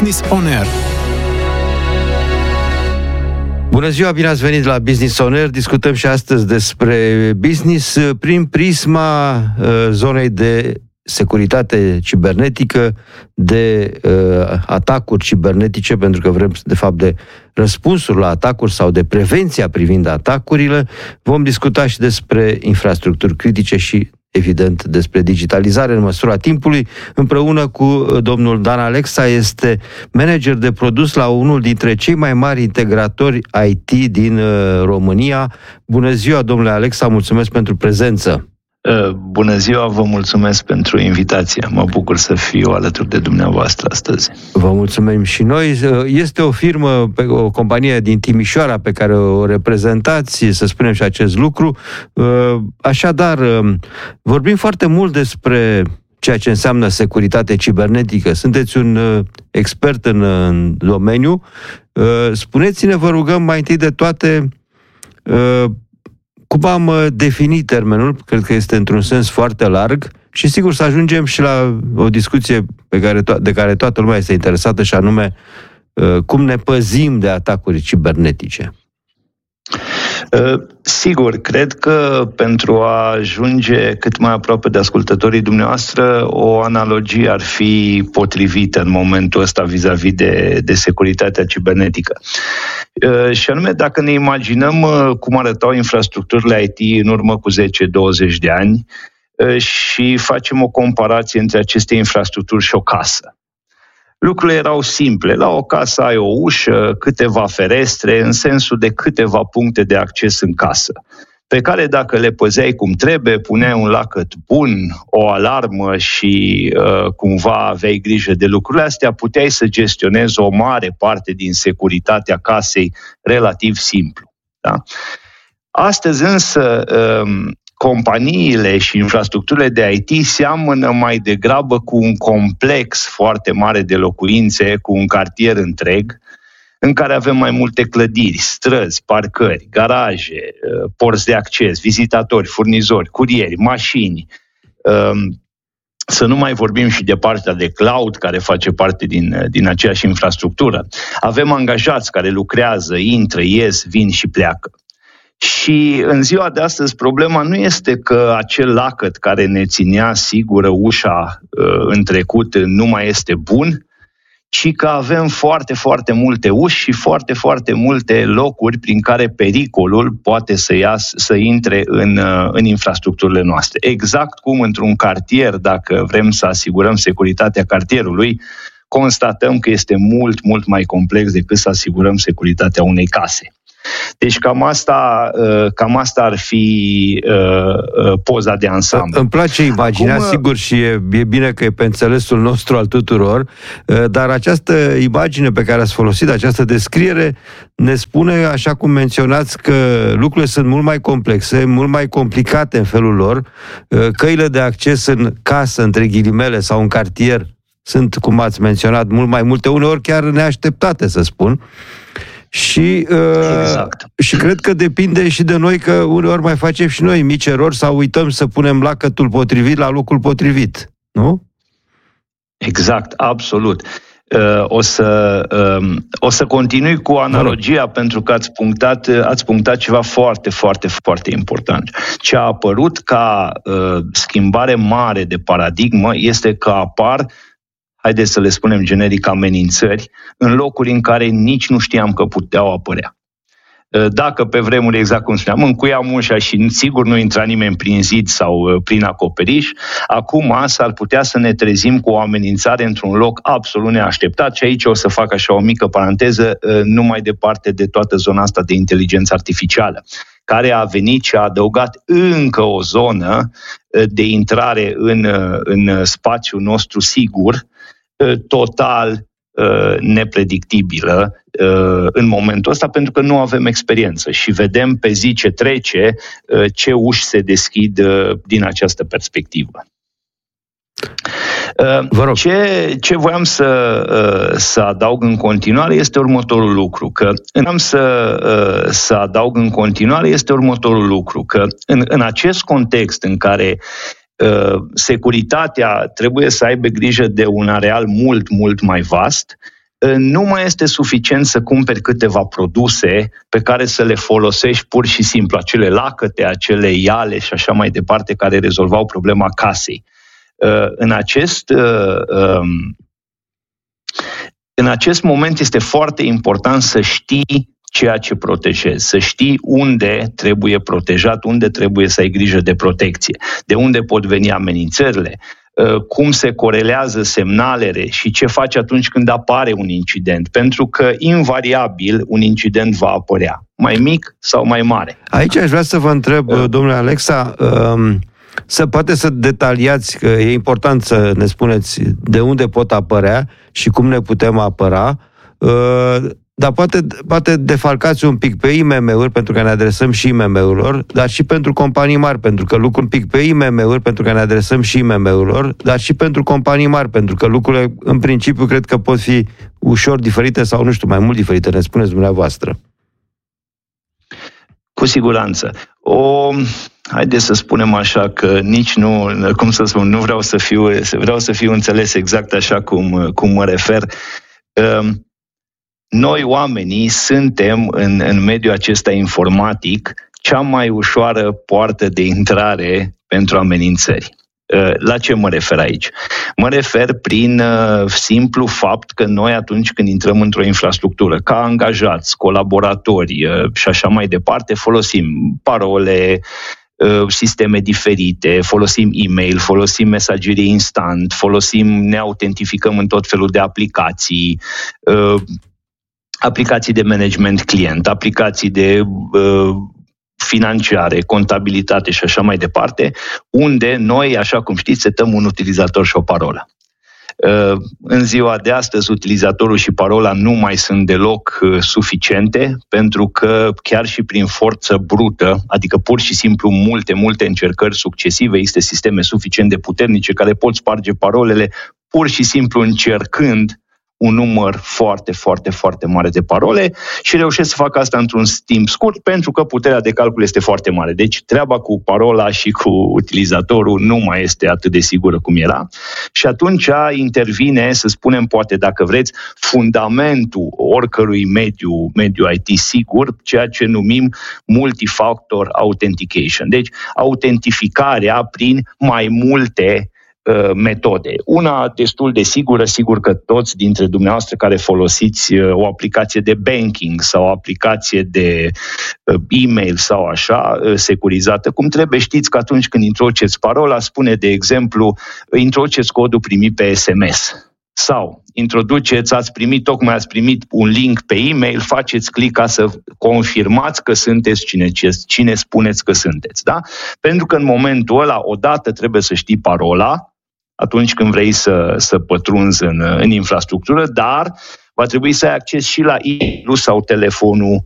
Business On Air. Bună ziua, bine ați venit la Business On Air. Discutăm și astăzi despre business prin prisma zonei de securitate cibernetică, de atacuri cibernetice, pentru că vrem, de fapt, de răspunsuri la atacuri sau de prevenția privind atacurile. Vom discuta și despre infrastructuri critice și, evident, despre digitalizare în măsura timpului. Împreună cu domnul Dan Alexa, este manager de produs la unul dintre cei mai mari integratori IT din România. Bună ziua, domnule Alexa, mulțumesc pentru prezență. Bună ziua, vă mulțumesc pentru invitație. Mă bucur să fiu alături de dumneavoastră astăzi. Vă mulțumim și noi. Este o firmă, o companie din Timișoara pe care o reprezentați, să spunem și acest lucru. Așadar, vorbim foarte mult despre ceea ce înseamnă securitate cibernetică. Sunteți un expert în domeniu. Spuneți-ne, vă rugăm, mai întâi de toate, cum am definit termenul, cred că este într-un sens foarte larg și sigur să ajungem și la o discuție de care toată lumea este interesată, și anume cum ne păzim de atacuri cibernetice. Sigur, cred că pentru a ajunge cât mai aproape de ascultătorii dumneavoastră, o analogie ar fi potrivită în momentul ăsta vis-a-vis de securitatea cibernetică. Și anume, dacă ne imaginăm cum arătau infrastructurile IT în urmă cu 10-20 de ani și facem o comparație între aceste infrastructuri și o casă. Lucrurile erau simple. La o casă ai o ușă, câteva ferestre, în sensul de câteva puncte de acces în casă, pe care dacă le păzeai cum trebuie, puneai un lacăt bun, o alarmă și cumva aveai grijă de lucrurile astea, puteai să gestionezi o mare parte din securitatea casei relativ simplu. Da? Astăzi însă companiile și infrastructurile de IT seamănă mai degrabă cu un complex foarte mare de locuințe, cu un cartier întreg, în care avem mai multe clădiri, străzi, parcări, garaje, porți de acces, vizitatori, furnizori, curieri, mașini. Să nu mai vorbim și de partea de cloud, care face parte din aceeași infrastructură. Avem angajați care lucrează, intră, ies, vin și pleacă. Și în ziua de astăzi problema nu este că acel lacăt care ne ținea sigură ușa în trecut nu mai este bun, ci că avem foarte, foarte multe uși și foarte, foarte multe locuri prin care pericolul poate să intre în infrastructurile noastre. Exact cum într-un cartier, dacă vrem să asigurăm securitatea cartierului, constatăm că este mult, mult mai complex decât să asigurăm securitatea unei case. Deci cam asta ar fi poza de ansamblu. Îmi place imaginea, sigur, și e bine că e pe înțelesul nostru al tuturor, dar această imagine pe care ați folosit, această descriere, ne spune, așa cum menționați, că lucrurile sunt mult mai complexe, mult mai complicate în felul lor, căile de acces în casă, între ghilimele, sau în cartier, sunt, cum ați menționat, mult mai multe, uneori chiar neașteptate, să spun. Și, exact. Și cred că depinde și de noi, că uneori mai facem și noi mici erori sau uităm să punem lacătul potrivit la locul potrivit, nu? Exact, absolut. O să continui cu analogia, pentru că ați punctat ceva foarte, foarte, foarte important. Ce a apărut ca schimbare mare de paradigmă este că apar, haideți să le spunem generic, amenințări în locuri în care nici nu știam că puteau apărea. Dacă pe vremuri, exact cum spuneam, încuiam ușa și sigur nu intra nimeni prin zid sau prin acoperiș, acum s-ar putea să ne trezim cu o amenințare într-un loc absolut neașteptat. Și aici o să fac așa o mică paranteză, nu mai departe de toată zona asta de inteligență artificială, care a venit și a adăugat încă o zonă de intrare în spațiul nostru sigur, total nepredictibilă în momentul ăsta, pentru că nu avem experiență și vedem pe zi ce trece ce uși se deschid din această perspectivă. Ce voiam să adaug în continuare este următorul lucru, că în acest context în care securitatea trebuie să aibă grijă de un areal mult, mult mai vast, nu mai este suficient să cumperi câteva produse pe care să le folosești pur și simplu, acele lacăte, acele iale și așa mai departe, care rezolvau problema casei. În acest moment este foarte important să știi ceea ce protejezi, să știi unde trebuie protejat, unde trebuie să ai grijă de protecție, de unde pot veni amenințările, cum se corelează semnalele și ce faci atunci când apare un incident, pentru că invariabil un incident va apărea, mai mic sau mai mare. Aici aș vrea să vă întreb, domnule Alexa, poate să detaliați, că e important să ne spuneți de unde pot apărea și cum ne putem apăra, dar poate defalcați un pic pe IMM-uri, pentru că ne adresăm și IMM-urilor, dar și pentru companii mari, pentru că lucruri un pic pe IMM-uri, pentru că ne adresăm și IMM-urilor, dar și pentru companii mari, pentru că lucrurile, în principiu, cred că pot fi ușor diferite sau, nu știu, mai mult diferite, ne spuneți dumneavoastră. Cu siguranță. Haideți să spunem așa că nici nu, cum să spun, nu vreau să fiu înțeles exact așa cum mă refer. Noi, oamenii, suntem în mediul acesta informatic cea mai ușoară poartă de intrare pentru amenințări. La ce mă refer aici? Mă refer prin simplu fapt că noi, atunci când intrăm într-o infrastructură, ca angajați, colaboratori și așa mai departe, folosim parole, sisteme diferite, folosim e-mail, folosim mesagerie instant, ne autentificăm în tot felul de aplicații, aplicații de management client, aplicații de financiare, contabilitate și așa mai departe, unde noi, așa cum știți, setăm un utilizator și o parolă. În ziua de astăzi, utilizatorul și parola nu mai sunt deloc suficiente, pentru că chiar și prin forță brută, adică pur și simplu multe încercări succesive, există sisteme suficient de puternice care pot sparge parolele pur și simplu încercând un număr foarte mare de parole și reușesc să facă asta într-un timp scurt, pentru că puterea de calcul este foarte mare. Deci treaba cu parola și cu utilizatorul nu mai este atât de sigură cum era și atunci intervine, să spunem, poate dacă vreți, fundamentul oricărui mediu IT sigur, ceea ce numim multifactor authentication. Deci autentificarea prin mai multe metode. Una destul de sigură, sigur că toți dintre dumneavoastră care folosiți o aplicație de banking sau o aplicație de e-mail sau așa, securizată, cum trebuie, știți că atunci când introduceți parola, spune, de exemplu, introduceți codul primit pe SMS. Sau tocmai ați primit un link pe e-mail, faceți click ca să confirmați că sunteți cine spuneți că sunteți, da? Pentru că în momentul ăla, odată trebuie să știi parola, atunci când vrei să pătrunzi în infrastructură, dar va trebui să ai acces și la e-mail sau telefonul